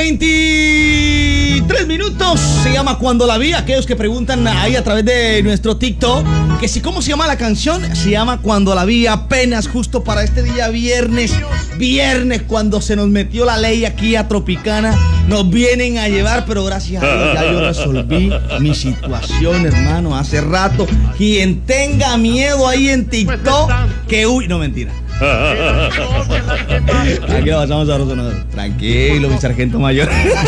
23 minutos. Se llama Cuando la vi. Aquellos que preguntan ahí a través de nuestro TikTok que si cómo se llama la canción, se llama Cuando la vi. Apenas justo para este día viernes, cuando se nos metió la ley aquí a Tropicana, nos vienen a llevar, pero gracias a Dios ya yo resolví mi situación, hermano, hace rato. Quien tenga miedo ahí en TikTok, que no, mentira. Aquí lo pasamos a Rosso. Tranquilo, mi sargento mayor.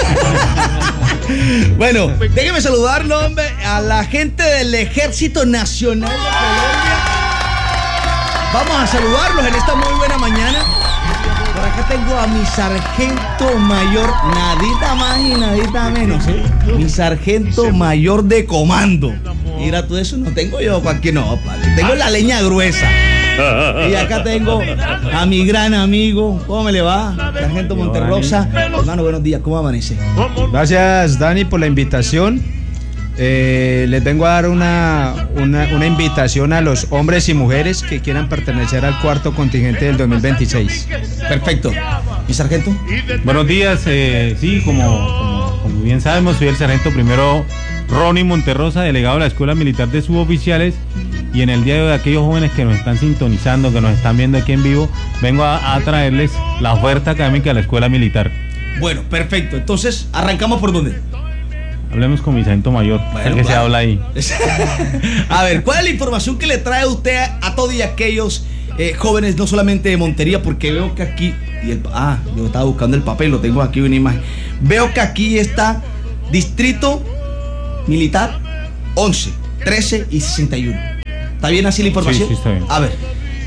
Bueno, déjeme saludarlo, hombre, a la gente del Ejército Nacional de Colombia. Vamos a saludarlos en esta muy buena mañana. Por acá tengo a mi sargento mayor, nadita más y nadita menos, ¿eh? Mi sargento mayor de comando. Mira, tú eso no tengo yo, cualquier no, padre. Tengo la leña gruesa. Y acá tengo a mi gran amigo. ¿Cómo me le va? Sargento Monterrosa. Hermano, buenos días, ¿cómo amanece? Gracias, Dani, por la invitación. Les vengo a dar una invitación a los hombres y mujeres que quieran pertenecer al cuarto contingente del 2026. Perfecto. ¿Mi sargento? Buenos días, sí, como bien sabemos, soy el sargento primero Ronnie Monterrosa, delegado de la Escuela Militar de Suboficiales, y en el día de hoy, aquellos jóvenes que nos están sintonizando, que nos están viendo aquí en vivo, vengo a traerles la oferta académica de la Escuela Militar. Bueno, perfecto, entonces, ¿arrancamos por dónde? Hablemos con mi sargento mayor, bueno, el que se habla ahí. A ver, ¿cuál es la información que le trae usted a todos y aquellos jóvenes, no solamente de Montería? Porque veo que aquí, yo estaba buscando el papel, lo tengo aquí una imagen. Veo que aquí está Distrito Militar 11, 13 y 61. ¿Está bien así la información? Sí, está bien. A ver.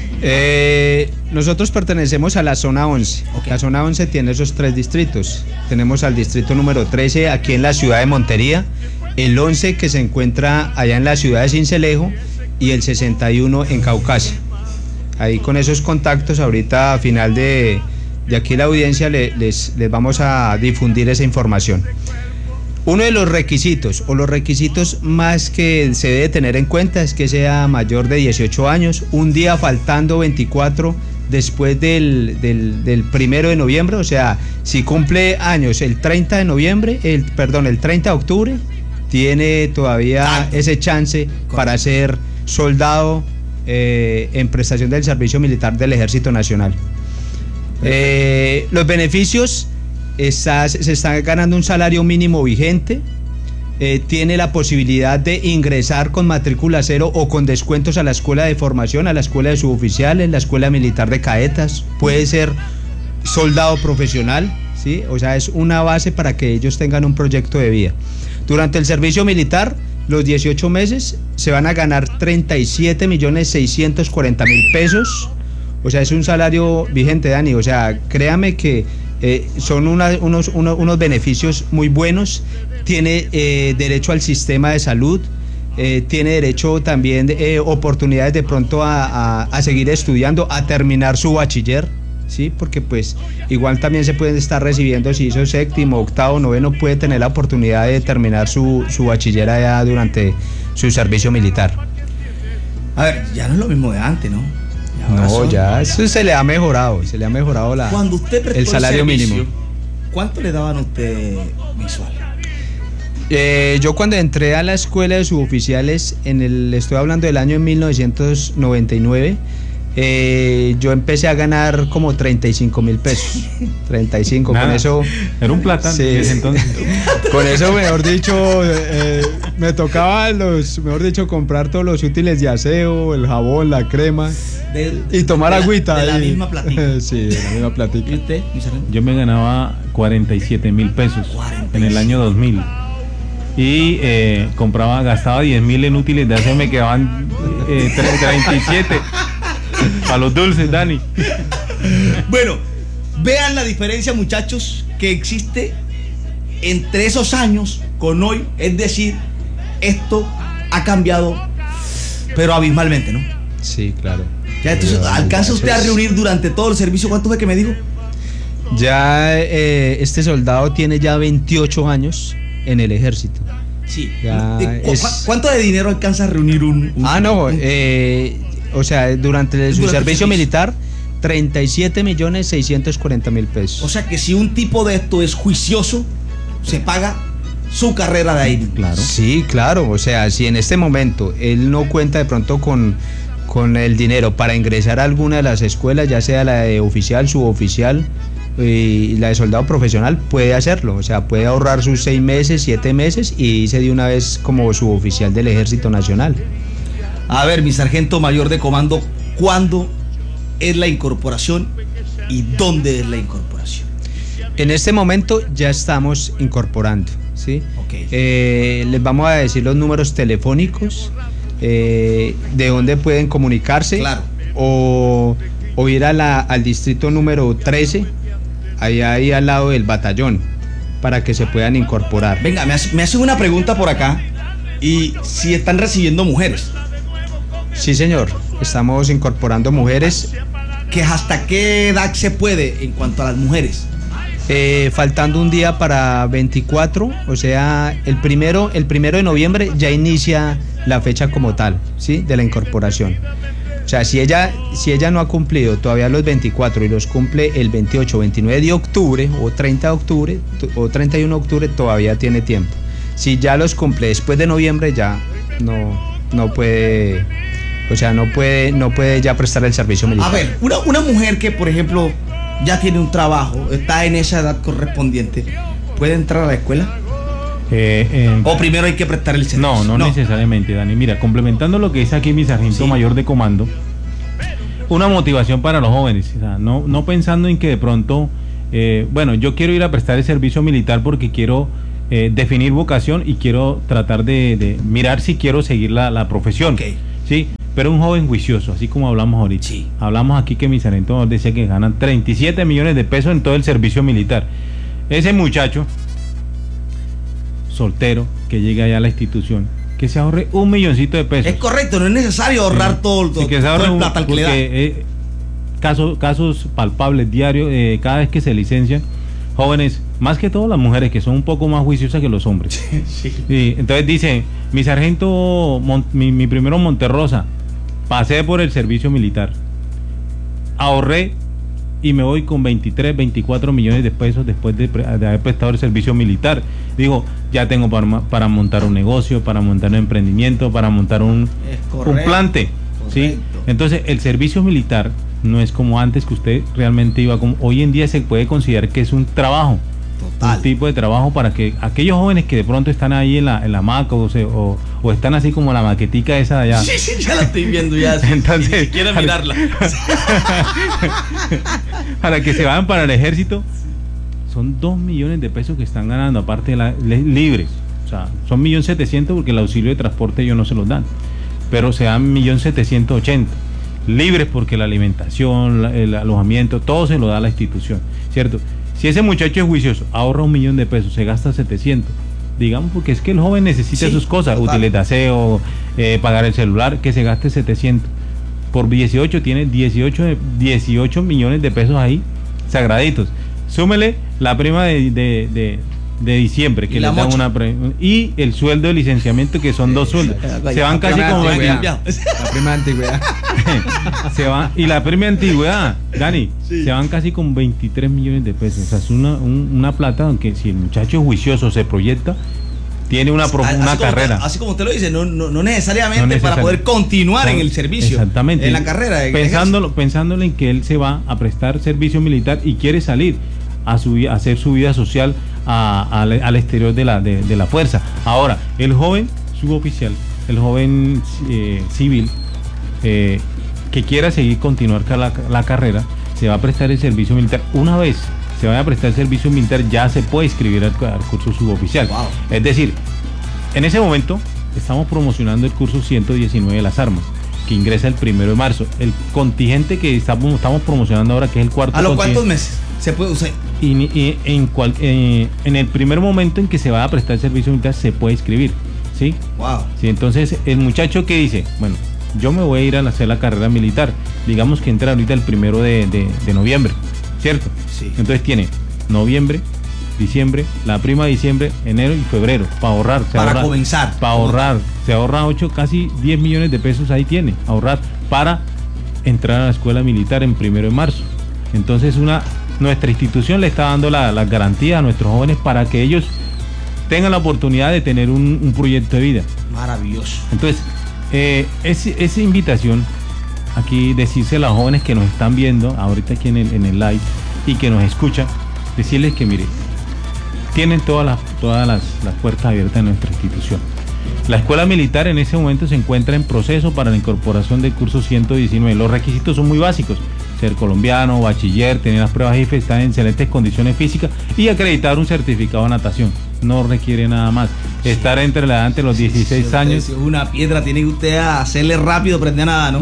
Nosotros pertenecemos a la zona 11. Okay. La zona 11 tiene esos 3 distritos. Tenemos al distrito número 13 aquí en la ciudad de Montería, el 11 que se encuentra allá en la ciudad de Sincelejo y el 61 en Caucasia. Ahí con esos contactos, ahorita a final de aquí la audiencia les vamos a difundir esa información. Uno de los requisitos, o los requisitos más que se debe tener en cuenta, es que sea mayor de 18 años, un día faltando 24 después del 1 de noviembre, o sea, si cumple años el 30 de noviembre, el 30 de octubre, tiene todavía ese chance para ser soldado en prestación del servicio militar del Ejército Nacional. Los beneficios: se está ganando un salario mínimo vigente, tiene la posibilidad de ingresar con matrícula cero o con descuentos a la escuela de formación, a la escuela de suboficiales, la escuela militar de cadetas, puede ser soldado profesional, ¿sí? O sea, es una base para que ellos tengan un proyecto de vida. Durante el servicio militar, los 18 meses, se van a ganar 37.640.000 pesos, o sea, es un salario vigente, Dani, o sea, créame que son unos beneficios muy buenos. Tiene derecho al sistema de salud, tiene derecho también oportunidades de pronto a seguir estudiando, a terminar su bachiller, ¿sí? Porque pues igual también se pueden estar recibiendo, si hizo séptimo, octavo, noveno, puede tener la oportunidad de terminar su bachiller allá durante su servicio militar. A ver, ya no es lo mismo de antes, ¿no? No, ya eso se le ha mejorado Cuando usted prestó el salario mínimo. ¿Cuánto le daban a usted mensual? Yo cuando entré a la escuela de suboficiales, estoy hablando del año 1999, yo empecé a ganar como 35.000 pesos. 35, nada, con eso. Era un platano, sí. Entonces. Con eso, mejor dicho, me tocaba comprar todos los útiles de aseo, el jabón, la crema. Y tomar agüita. De la misma platica. Sí, de la misma platica. ¿Y usted? Yo me ganaba 47.000 pesos 47. En el año 2000. Y gastaba 10.000 en útiles de aseo, me quedaban 37. A los dulces, Dani. Bueno, vean la diferencia, muchachos, que existe entre esos años con hoy. Es decir, esto ha cambiado, pero abismalmente, ¿no? Sí, claro. Ya, entonces, ¿alcanza usted a reunir durante todo el servicio? ¿Cuánto fue que me dijo? Ya este soldado tiene ya 28 años en el ejército. Sí. ¿Cuánto de dinero alcanza a reunir un? O sea, durante su servicio militar 37.640.000 pesos. O sea que si un tipo de esto es juicioso, se paga su carrera de ahí. Claro. Sí, claro. O sea, si en este momento él no cuenta de pronto con el dinero para ingresar a alguna de las escuelas, ya sea la de oficial, suboficial y la de soldado profesional, puede hacerlo. O sea, puede ahorrar sus 6 meses, 7 meses y irse de una vez como suboficial del Ejército Nacional. A ver, mi sargento mayor de comando, ¿cuándo es la incorporación y dónde es la incorporación? En este momento ya estamos incorporando, ¿sí? Ok. Les vamos a decir los números telefónicos, de dónde pueden comunicarse. Claro. O ir al distrito número 13, ahí al lado del batallón, para que se puedan incorporar. Venga, me hacen una pregunta por acá, y si están recibiendo mujeres. Sí, señor, estamos incorporando mujeres. ¿Que hasta qué edad se puede en cuanto a las mujeres? Faltando un día para 24, o sea, el primero de noviembre ya inicia la fecha como tal, ¿sí? De la incorporación. O sea, si ella no ha cumplido todavía los 24 y los cumple el 28, 29 de octubre o 30 de octubre o 31 de octubre, todavía tiene tiempo. Si ya los cumple después de noviembre, ya no puede, o sea, no puede ya prestar el servicio militar. A ver, una mujer que, por ejemplo, ya tiene un trabajo, está en esa edad correspondiente, ¿puede entrar a la escuela? ¿O primero hay que prestar el servicio? No necesariamente, Dani. Mira, complementando lo que dice aquí mi sargento mayor de comando, una motivación para los jóvenes, o sea, no pensando en que de pronto, bueno, yo quiero ir a prestar el servicio militar porque quiero definir vocación y quiero tratar de mirar si quiero seguir la profesión. Okay. ¿Sí? Pero un joven juicioso, así como hablamos ahorita. Sí. Hablamos aquí que mi sargento decía que ganan 37 millones de pesos en todo el servicio militar. Ese muchacho soltero que llegue allá a la institución, que se ahorre $1 milloncito de pesos. Es correcto, no es necesario ahorrar todo que se ahorre el plata al que le da. Casos palpables diarios, cada vez que se licencian, jóvenes, más que todo las mujeres, que son un poco más juiciosas que los hombres. Sí. Y entonces dice, mi sargento, mi primero Monterrosa, pasé por el servicio militar, ahorré y me voy con 23, 24 millones de pesos después de haber prestado el servicio militar. Digo, ya tengo para montar un negocio, para montar un emprendimiento, para montar un plante. ¿Sí? Entonces, el servicio militar no es como antes, que usted realmente iba como... Hoy en día se puede considerar que es un trabajo. Total. Un tipo de trabajo para que aquellos jóvenes que de pronto están ahí en la hamaca o están así como la maquetica esa de allá. Sí, ya la estoy viendo ya. Entonces, si quieren mirarla. Para que se vayan para el ejército, son 2 millones de pesos que están ganando, aparte de libres. O sea, son 1.700.000 porque el auxilio de transporte ellos no se los dan. Pero se dan 1.780.000. Libres porque la alimentación, el alojamiento, todo se lo da la institución, ¿cierto? Si ese muchacho es juicioso, ahorra 1 millón de pesos, se gasta 700, digamos, porque es que el joven necesita sus cosas, útiles de aseo, pagar el celular, que se gaste 700. Por 18 tiene 18 millones de pesos ahí, sagraditos. Súmele la prima de diciembre, que le dan una y el sueldo de licenciamiento, que son 2 sueldos. Se van casi como la prima de antigüedad. Y la prima de antigüedad, Dani, se van casi con 23 millones de pesos. O sea, es una plata, aunque si el muchacho es juicioso, se proyecta, tiene una carrera. Así como usted lo dice, no necesariamente para poder continuar en el servicio. Exactamente. En la carrera. Pensándolo en que él se va a prestar servicio militar y quiere salir a hacer su vida social al exterior de la fuerza. Ahora, el joven suboficial, el joven civil, que quiera continuar la carrera, se va a prestar el servicio militar. Una vez se vaya a prestar el servicio militar, ya se puede inscribir al curso suboficial. Wow. Es decir, en ese momento estamos promocionando el curso 119 de las armas, que ingresa el 1 de marzo. El contingente que estamos promocionando ahora, que es el cuarto. ¿A los cuántos meses se puede usar? En el primer momento en que se va a prestar el servicio militar, se puede inscribir. ¿Sí? Wow. Sí, entonces el muchacho que dice, bueno, yo me voy a ir a hacer la carrera militar, digamos que entra ahorita el 1 de noviembre, ¿cierto? Sí. Entonces tiene noviembre, diciembre, la prima de diciembre, enero y febrero para ahorrar. Comenzar. Para ahorrar. Se ahorra casi 10 millones de pesos, ahí tiene, ahorrar para entrar a la escuela militar en 1 de marzo. Entonces nuestra institución le está dando la garantía a nuestros jóvenes para que ellos tengan la oportunidad de tener un proyecto de vida. Maravilloso. Entonces, esa invitación, aquí decirse a los jóvenes que nos están viendo ahorita aquí en el live y que nos escuchan, decirles que mire, tienen todas las puertas abiertas en nuestra institución. La escuela militar en ese momento se encuentra en proceso para la incorporación del curso 119. Los requisitos son muy básicos: ser colombiano, bachiller, tener las pruebas IFE, estar en excelentes condiciones físicas y acreditar un certificado de natación. No requiere nada más. Estar entre la edad de los 16 años. Si es una piedra, tiene que usted hacerle rápido, aprender a nadar, ¿no?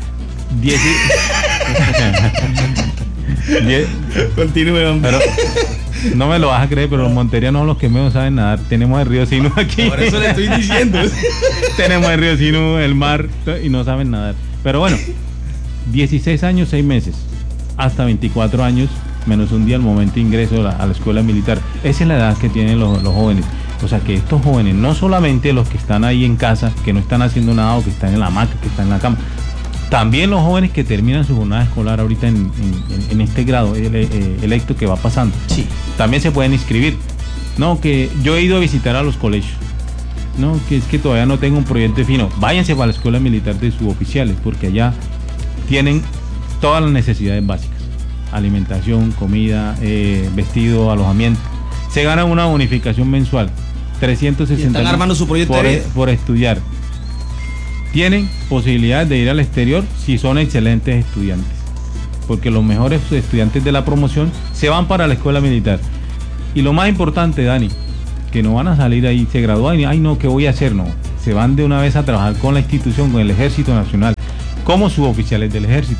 Continúe, hombre. Pero no me lo vas a creer, pero los monterianos, los que menos saben nadar. Tenemos el río Sinú aquí. Por eso le estoy diciendo. Tenemos el río Sinú, el mar, y no saben nadar. Pero bueno, 16 años, 6 meses, hasta 24 años, menos un día al momento de ingreso a la escuela militar. Esa es la edad que tienen los jóvenes. O sea que estos jóvenes, no solamente los que están ahí en casa, que no están haciendo nada, o que están en la hamaca, que están en la cama, también los jóvenes que terminan su jornada escolar ahorita en este grado electo que va pasando, sí, también se pueden inscribir. No, que yo he ido a visitar a los colegios. No, que es que todavía no tengo un proyecto definido. Váyanse para la escuela militar de suboficiales, porque allá tienen todas las necesidades básicas: alimentación, comida, vestido, alojamiento. Se gana una bonificación mensual, 360. Están armando su proyecto por estudiar. Tienen posibilidades de ir al exterior si son excelentes estudiantes, porque los mejores estudiantes de la promoción se van para la escuela militar. Y lo más importante, Dani, que no van a salir ahí, se gradúan y ay no, ¿qué voy a hacer? No, se van de una vez a trabajar con la institución, con el Ejército Nacional, como suboficiales del ejército.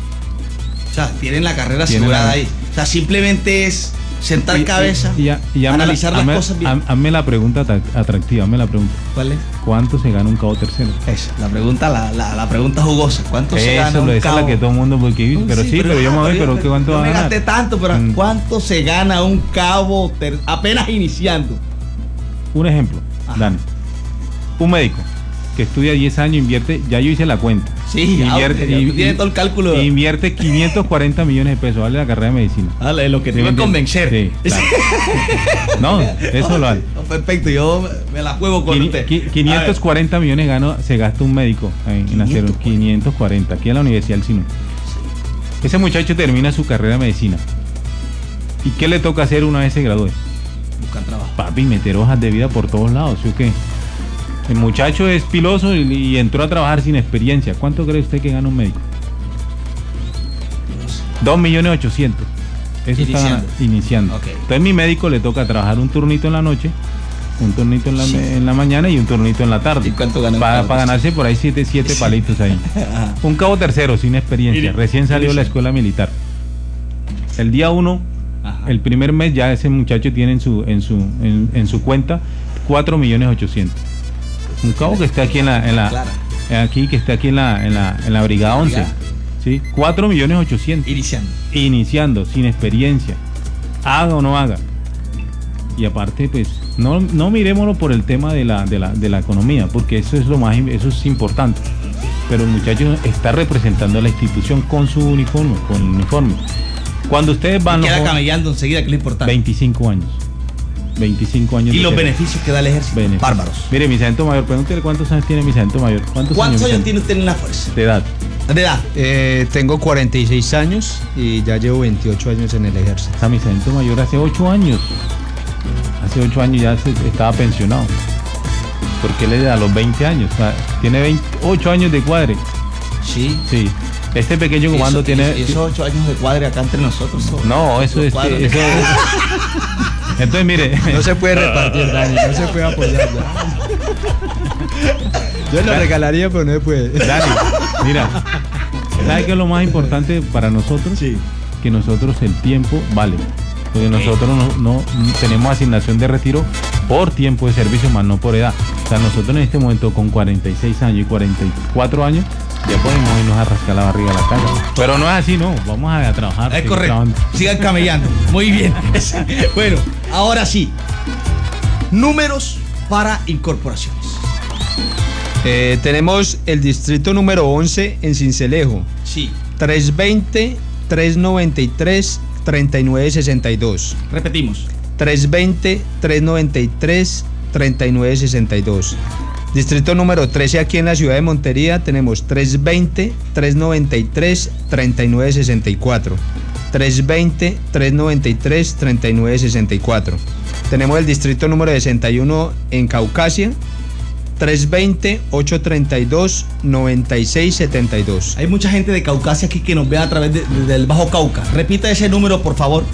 O sea, tienen la carrera asegurada ahí. O sea, simplemente es sentar cabeza y analizar las cosas bien. Hazme la pregunta atractiva, hazme la pregunta. ¿Cuál es? ¿Cuánto se gana un cabo tercero? Esa, la pregunta, la pregunta jugosa. ¿Cuánto se gana un cabo? Esa es la que todo el mundo, porque pero yo me voy, pero ¿cuánto va a ganar? No me gasté tanto, pero ¿cuánto se gana un cabo apenas iniciando? Un ejemplo, Dani. Un médico que estudia 10 años, invierte, ya yo hice la cuenta. Sí, tiene todo el cálculo. Invierte 540 millones de pesos, vale la carrera de medicina. Vale, lo que te iba a convencer. Sí, claro. No, eso lo vale. Perfecto, yo me la juego con usted. 540 millones se gasta un médico en hacer 540, aquí en la Universidad del Sinú. Ese muchacho termina su carrera de medicina. ¿Y qué le toca hacer una vez se gradúe? Buscar trabajo. Papi, meter hojas de vida por todos lados, ¿sí o qué? El muchacho es piloso y entró a trabajar sin experiencia. ¿Cuánto cree usted que gana un médico? 2.800.000. Eso está iniciando. Okay. Entonces mi médico le toca trabajar un turnito en la noche, un turnito en la mañana y un turnito en la tarde. ¿Y cuánto gana? Para ganarse por ahí 7 palitos ahí. Un cabo tercero sin experiencia, recién salió de la escuela militar. El día 1, el primer mes, ya ese muchacho tiene en su cuenta 4.800.000. Un cabo que esté aquí que esté aquí en la brigada 11, ¿sí? 4.800.000. Iniciando, sin experiencia, haga o no haga. Y aparte, pues, no miremoslo por el tema de la economía, porque eso es importante. Pero el muchacho está representando a la institución con su uniforme, con el uniforme. Cuando ustedes van, queda camellando enseguida, que es lo importante. 25 años. 25 años. Y los beneficios que da el ejército. Bárbaros. Mire, mi sargento mayor, pregúntele cuántos años tiene mi sargento mayor. ¿Cuántos años tiene usted en la fuerza? De edad. Tengo 46 años y ya llevo 28 años en el ejército. O sea, mi sargento mayor hace 8 años. Hace 8 años ya estaba pensionado. Porque él a los 20 años. O sea, tiene 28 años de cuadre. Sí. Sí. Este pequeño comando tiene. ¿Y esos 8 años de cuadre acá entre nosotros? No, eso es. Entonces, mire. No se puede repartir, Dani, no se puede apoyar ya. Yo lo regalaría, pero no se puede. Dani, mira. ¿Sabe qué es lo más importante para nosotros? Sí. Que nosotros el tiempo vale. Porque nosotros no tenemos asignación de retiro por tiempo de servicio, más no por edad. O sea, nosotros en este momento con 46 años y 44 años ya podemos irnos a rascar la barriga a la casa. Pero no es así, no. Vamos a trabajar. Es correcto. Trabajando. Sigan camellando. Muy bien. Bueno, ahora sí. Números para incorporaciones. Tenemos el distrito número 11 en Sincelejo. Sí. 320-393-3962. Repetimos. 320-393-3962. Distrito número 13 aquí en la ciudad de Montería tenemos 320-393-3964. 320-393-3964. Tenemos el distrito número 61 en Caucasia, 320-832-9672. Hay mucha gente de Caucasia aquí que nos ve a través del Bajo Cauca. Repita ese número, por favor.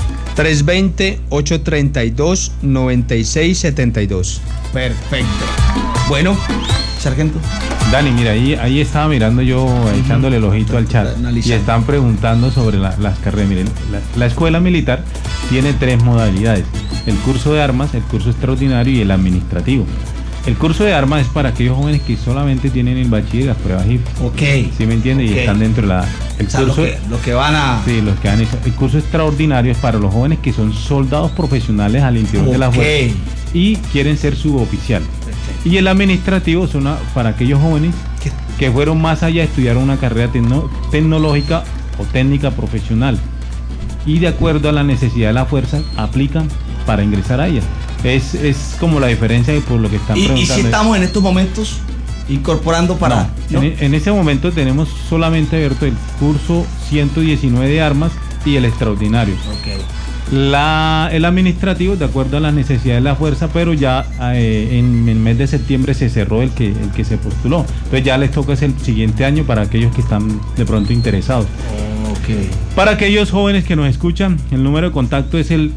320-832-9672. Perfecto. Bueno, sargento. Dani, mira, ahí estaba mirando yo, echándole el ojito al chat. Y están preguntando sobre las carreras. Miren, la escuela militar tiene 3 modalidades: el curso de armas, el curso extraordinario y el administrativo. El curso de armas es para aquellos jóvenes que solamente tienen el bachiller y las pruebas IF. Ok. ¿Sí me entiende? Okay. Y están dentro de la... Los que van a... Sí, los que han hecho. El curso extraordinario es para los jóvenes que son soldados profesionales al interior de la fuerza y quieren ser suboficial. Perfecto. Y el administrativo son para aquellos jóvenes que fueron más allá, estudiaron una carrera tecnológica o técnica profesional y de acuerdo a la necesidad de la fuerza aplican para ingresar a ella. Es como la diferencia por lo que están preguntando. ¿Y si estamos en estos momentos incorporando para...? No. En ese momento tenemos solamente abierto el curso 119 de armas y el extraordinario. Okay. El administrativo de acuerdo a las necesidades de la fuerza, pero ya en el mes de septiembre se cerró el que se postuló. Entonces ya les toca el siguiente año para aquellos que están de pronto interesados. Okay. Para aquellos jóvenes que nos escuchan, el número de contacto es el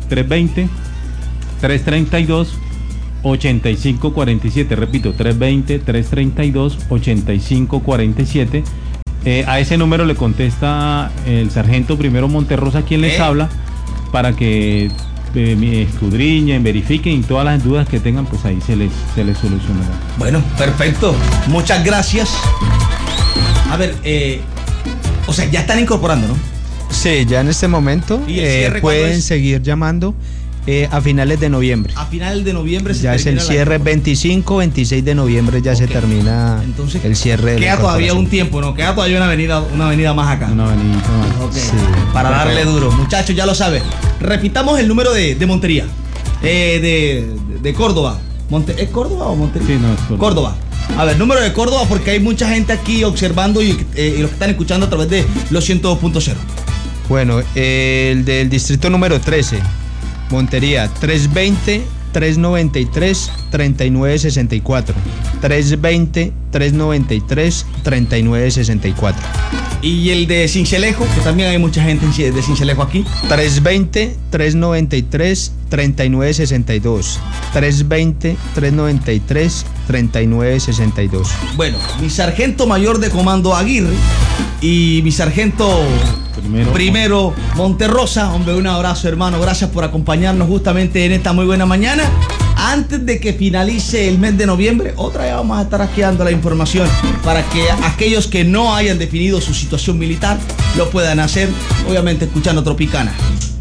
320-332-8547. Repito, 320-332-8547. A ese número le contesta el sargento primero Monterrosa, quien les habla, para que escudriñen, verifiquen y todas las dudas que tengan, pues ahí se les solucionará. Bueno, perfecto. Muchas gracias. A ver, o sea, ya están incorporando, ¿no? Sí, ya en este momento pueden seguir llamando a finales de noviembre. A finales de noviembre ya es el cierre, 25, 26 de noviembre ya se termina. Entonces, el cierre. Queda todavía un tiempo, ¿no? Queda todavía una avenida más acá. Una avenida más. Okay. Sí, para darle duro. Muchachos, ya lo saben. Repitamos el número de Montería. De Córdoba. ¿Es Córdoba o Montería? Sí, no, es Córdoba. A ver, número de Córdoba, porque hay mucha gente aquí observando y los que están escuchando a través de los 102.0. Bueno, el del distrito número 13, Montería, 320-393-3964. 320-393-3964. Y el de Sincelejo, que también hay mucha gente de Sincelejo aquí. 320-393-3962. 320-393-3962. Bueno, mi sargento mayor de comando Aguirre y mi sargento primero Monterrosa. Hombre, un abrazo, hermano. Gracias por acompañarnos justamente en esta muy buena mañana. Antes de que finalice el mes de noviembre, otra vez vamos a estar aquí dando la información para que aquellos que no hayan definido su situación militar lo puedan hacer, obviamente escuchando Tropicana.